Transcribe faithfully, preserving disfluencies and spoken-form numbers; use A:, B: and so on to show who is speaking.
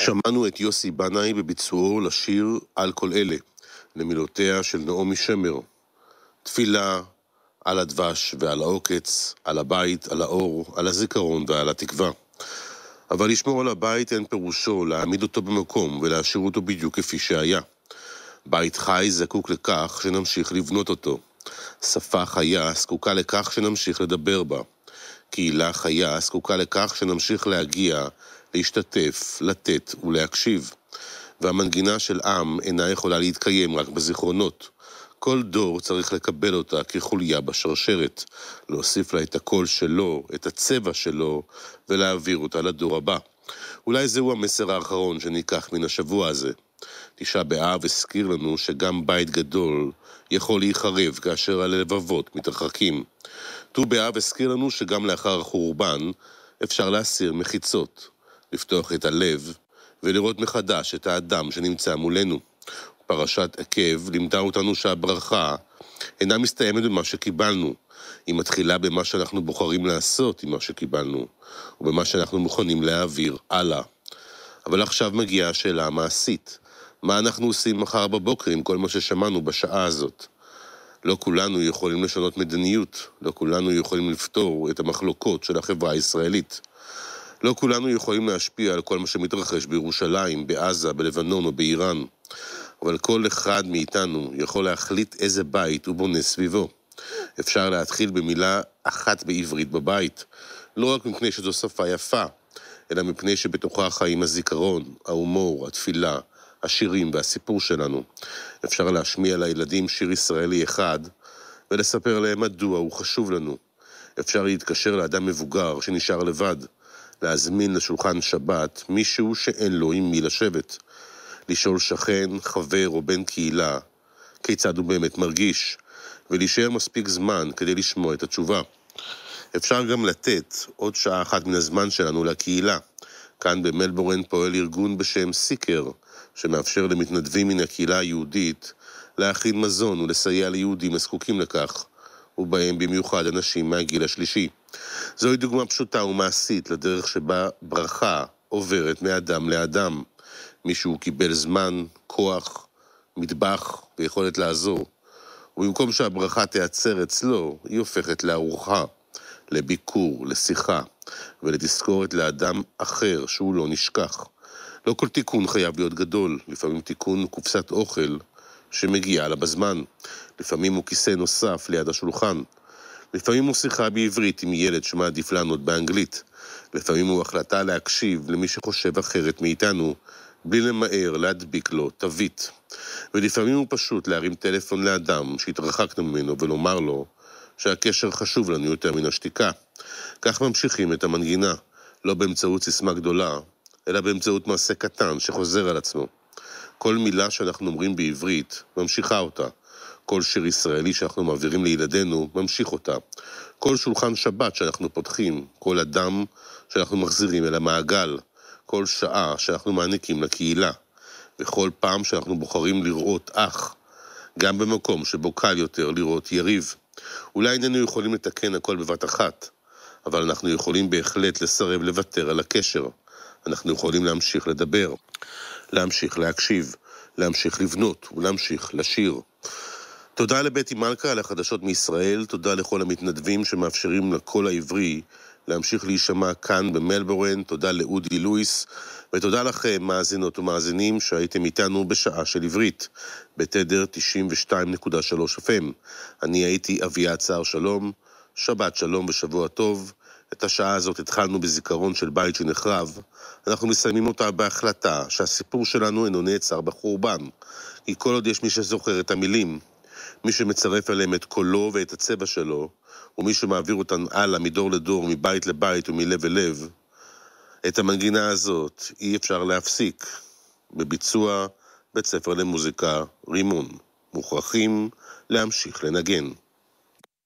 A: שמענו את יוסי בנאי בביצועו לשיר על כל אלה, למילותיה של נעמי שמר. תפילה על הדבש ועל העוקץ, על הבית, על האור, על הזיכרון ועל התקווה. אבל לשמור על הבית אין פירושו להעמיד אותו במקום ולהשאיר אותו בדיוק כפי שהיה. בית חי זקוק לכך שנמשיך לבנות אותו. שפה חיה זקוקה לכך שנמשיך לדבר בה. קהילה חיה זקוקה לכך שנמשיך להגיע, להשתתף, לתת ולהקשיב. והמנגינה של עם אינה יכולה להתקיים רק בזיכרונות. כל דור צריך לקבל אותה כחוליה בשרשרת, להוסיף לה את הקול שלו, את הצבע שלו, ולהעביר אותה לדור הבא. אולי זהו המסר האחרון שניקח מן השבוע הזה. תשעה באב הזכיר לנו שגם בית גדול יכול להיחרב כאשר הלבבות מתרחקים. ט"ו באב הזכיר לנו שגם לאחר החורבן אפשר להסיר מחיצות, לפתוח את הלב ולראות מחדש את האדם שנמצא מולנו. פרשת עקב לימדה אותנו שהברכה אינה מסתיימת במה שקיבלנו, היא מתחילה במה שאנחנו בוחרים לעשות עם מה שקיבלנו, ובמה שאנחנו מוכנים להעביר הלאה. אבל עכשיו מגיעה השאלה המעשית. מה אנחנו עושים מחר בבוקר עם כל מה ששמענו בשעה הזאת? לא כולנו יכולים לשנות מדיניות, לא כולנו יכולים לפתור את המחלוקות של החברה הישראלית. לא כולנו יכולים להשפיע על כל מה שמתרחש בירושלים, בעזה, בלבנון או באיראן. אבל כל אחד מאיתנו יכול להחליט איזה בית הוא בונה סביבו. אפשר להתחיל במילה אחת בעברית בבית, לא רק מפני שזו שפה יפה, אלא מפני שבתוכה חיים הזיכרון, ההומור, התפילה, השירים והסיפור שלנו. אפשר להשמיע לילדים שיר ישראלי אחד ולספר להם מדוע הוא חשוב לנו. אפשר להתקשר לאדם מבוגר שנשאר לבד, להזמין לשולחן שבת מישהו שאין לו עם מי לשבת. לשאול שכן, חבר או בן קהילה כיצד הוא באמת מרגיש, ולהישאר מספיק זמן כדי לשמוע את התשובה. אפשר גם לתת עוד שעה אחת מן הזמן שלנו לקהילה. כאן במלבורן פועל ארגון בשם סיקר, שמאפשר למתנדבים מן הקהילה היהודית להכין מזון ולסייע ליהודים הזקוקים לכך, ובהם במיוחד אנשים מהגיל השלישי. זוהי דוגמה פשוטה ומעשית לדרך שבה ברכה עוברת מאדם לאדם. מישהו קיבל זמן, כוח, מטבח ויכולת לעזור. ובמקום שהברכה תיעצר אצלו, היא הופכת לארוחה, לביקור, לשיחה, ולתזכורת לאדם אחר שהוא לא נשכח. לא כל תיקון חייב להיות גדול, לפעמים תיקון הוא קופסת אוכל שמגיעה לה בזמן. לפעמים הוא כיסא נוסף ליד השולחן. לפעמים הוא שיחה בעברית עם ילד שמעדיף לענות באנגלית. לפעמים הוא החלטה להקשיב למי שחושב אחרת מאיתנו, בלי למהר להדביק לו תווית. ולפעמים הוא פשוט להרים טלפון לאדם שהתרחקנו ממנו ולומר לו שהקשר חשוב לנו יותר מן השתיקה. כך ממשיכים את המנגינה, לא באמצעות סיסמה גדולה, אלא באמצעות מעשה קטן שחוזר על עצמו. כל מילה שאנחנו אומרים בעברית ממשיכה אותה. כל שיר ישראלי שאנחנו מעבירים לילדינו ממשיך אותה. כל שולחן שבת שאנחנו פותחים, כל אדם שאנחנו מחזירים אל המעגל, כל שעה שאנחנו מעניקים לקהילה, וכל פעם שאנחנו בוחרים לראות אח, גם במקום שבו קל יותר לראות יריב. אולי איננו יכולים לתקן הכל בבת אחת, אבל אנחנו יכולים בהחלט לסרב לוותר על הקשר. אנחנו יכולים להמשיך לדבר, להמשיך להקשיב, להמשיך לבנות ולהמשיך לשיר. תודה לבית מלכה על החדשות מישראל, תודה לכל המתנדבים שמאפשרים לקול העברי להמשיך להישמע כאן במלבורן, תודה לאודי לואיס, ותודה לכם מאזינות ומאזינים שהייתם איתנו בשעה של עברית, בתדר תשעים ושתיים נקודה שלוש אף אם. אני הייתי אביעד צער שלום, שבת שלום ושבוע טוב. את השעה הזאת התחלנו בזיכרון של בית שנחרב, אנחנו מסיימים אותה בהחלטה שהסיפור שלנו אינו נעצר בחורבן, כי כל עוד יש מי שזוכר את המילים, מי שמצרף עליהם את קולו ואת הצבע שלו, ומי שמעביר אותן הלאה מדור לדור, מבית לבית ומלב אל לב, את המנגינה הזאת אי אפשר להפסיק. בביצוע בית ספר למוזיקה רימון, מוכרחים להמשיך לנגן.